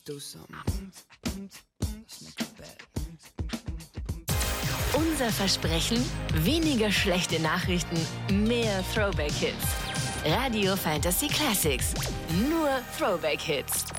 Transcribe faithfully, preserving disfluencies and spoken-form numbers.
do something. Unser Versprechen? Weniger schlechte Nachrichten, mehr Throwback-Hits. Radio Fantasy Classics. Nur Throwback-Hits.